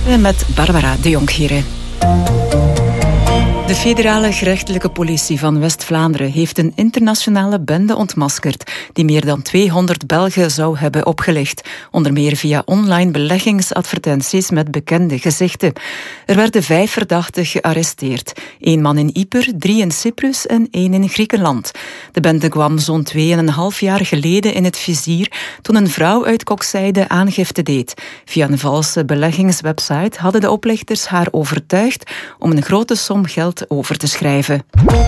met Barbara de Jonkheere. De federale gerechtelijke politie van West-Vlaanderen heeft een internationale bende ontmaskerd die meer dan 200 Belgen zou hebben opgelicht, onder meer via online beleggingsadvertenties met bekende gezichten. Er werden 5 verdachten gearresteerd. 1 man in Ieper, 3 in Cyprus en 1 in Griekenland. De bende kwam zo'n 2,5 jaar geleden in het vizier toen een vrouw uit Kokzijde aangifte deed. Via een valse beleggingswebsite hadden de oplichters haar overtuigd om een grote som geld over te schrijven.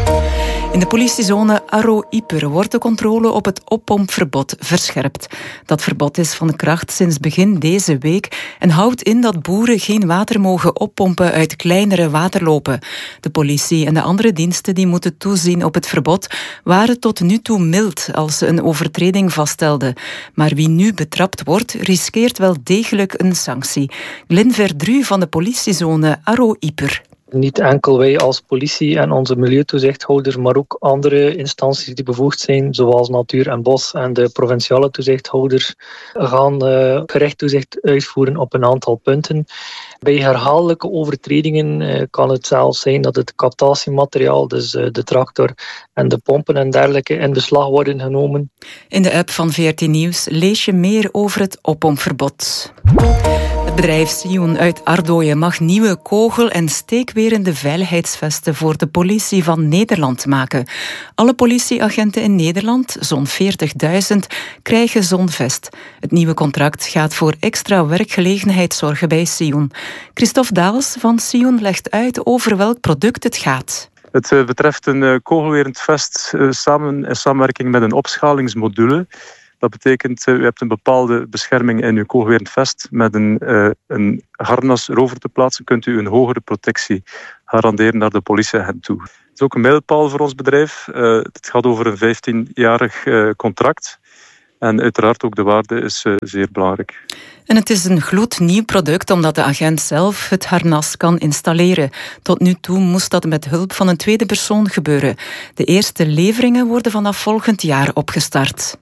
In de politiezone Arro-Ieper wordt de controle op het oppompverbod verscherpt. Dat verbod is van kracht sinds begin deze week en houdt in dat boeren geen water mogen oppompen uit kleinere waterlopen. De politie en de andere diensten die moeten toezien op het verbod waren tot nu toe mild als ze een overtreding vaststelden. Maar wie nu betrapt wordt, riskeert wel degelijk een sanctie. Glenn Verdru van de politiezone Arro-Ieper. Niet enkel wij als politie en onze milieutoezichthouder, maar ook andere instanties die bevoegd zijn, zoals Natuur en Bos en de provinciale toezichthouders, gaan gerecht toezicht uitvoeren op een aantal punten. Bij herhaaldelijke overtredingen kan het zelfs zijn dat het captatiemateriaal, dus de tractor en de pompen en dergelijke, in beslag worden genomen. In de app van VRT Nieuws lees je meer over het oppompverbod. Het bedrijf Sion uit Ardooien mag nieuwe kogel- en steekwerende veiligheidsvesten voor de politie van Nederland maken. Alle politieagenten in Nederland, zo'n 40.000, krijgen zo'n vest. Het nieuwe contract gaat voor extra werkgelegenheid zorgen bij Sion. Christophe Daals van Sion legt uit over welk product het gaat. Het betreft een kogelwerend vest in samenwerking met een opschalingsmodule. Dat betekent, u hebt een bepaalde bescherming in uw kogelwerend vest. Met een harnas erover te plaatsen, kunt u een hogere protectie garanderen naar de politieagent toe. Het is ook een mijlpaal voor ons bedrijf. Het gaat over een 15-jarig contract. En uiteraard ook de waarde is zeer belangrijk. En het is een gloednieuw product omdat de agent zelf het harnas kan installeren. Tot nu toe moest dat met hulp van een tweede persoon gebeuren. De eerste leveringen worden vanaf volgend jaar opgestart.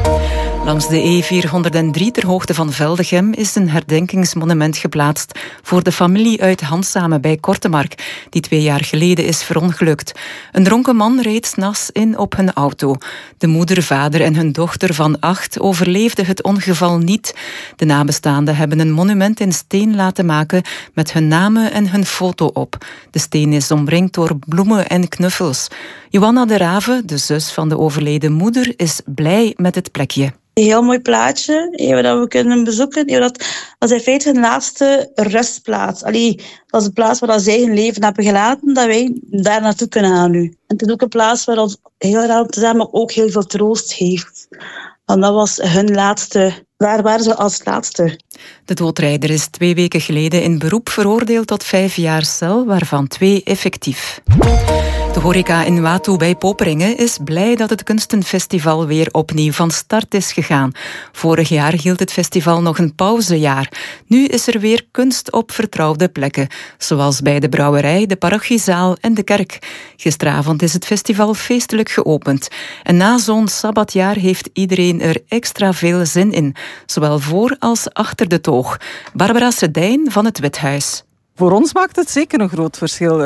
Langs de E403 ter hoogte van Veldegem is een herdenkingsmonument geplaatst voor de familie uit Handsame bij Kortemark, die 2 jaar geleden is verongelukt. Een dronken man reed 's nachts in op hun auto. De moeder, vader en hun dochter van 8 overleefden het ongeval niet. De nabestaanden hebben een monument in steen laten maken met hun namen en hun foto op. De steen is omringd door bloemen en knuffels. Johanna de Rave, de zus van de overleden moeder, is blij met het plekje. Een heel mooi plaatje, dat we kunnen bezoeken. Dat is in feite hun laatste rustplaats. Dat is een plaats waar ze eigen leven hebben gelaten, dat wij daar naartoe kunnen gaan nu. En het is ook een plaats waar ons heel raar te zijn, maar ook heel veel troost heeft. Want dat was hun laatste. Daar waren ze als laatste. De doodrijder is 2 weken geleden in beroep veroordeeld tot 5 jaar cel, waarvan 2 effectief. De horeca in Watu bij Poperingen is blij dat het kunstenfestival weer opnieuw van start is gegaan. Vorig jaar hield het festival nog een pauzejaar. Nu is er weer kunst op vertrouwde plekken, zoals bij de brouwerij, de parochiezaal en de kerk. Gisteravond is het festival feestelijk geopend. En na zo'n sabbatjaar heeft iedereen er extra veel zin in, zowel voor als achter de toog. Barbara Sedijn van het Withuis. Voor ons maakt het zeker een groot verschil.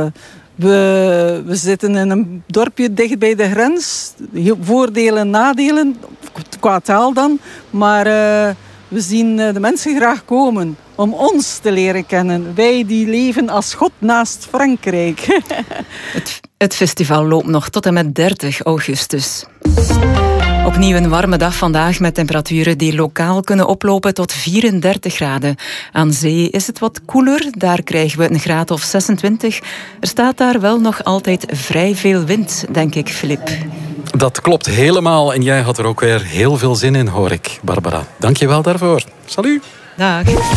We zitten in een dorpje dicht bij de grens. Voordelen en nadelen, qua taal dan. Maar we zien de mensen graag komen om ons te leren kennen. Wij die leven als God naast Frankrijk. Het festival loopt nog tot en met 30 augustus. Opnieuw een warme dag vandaag met temperaturen die lokaal kunnen oplopen tot 34 graden. Aan zee is het wat koeler, daar krijgen we een graad of 26. Er staat daar wel nog altijd vrij veel wind, denk ik, Filip. Dat klopt helemaal en jij had er ook weer heel veel zin in, hoor ik, Barbara. Dank je wel daarvoor. Salut! Dag.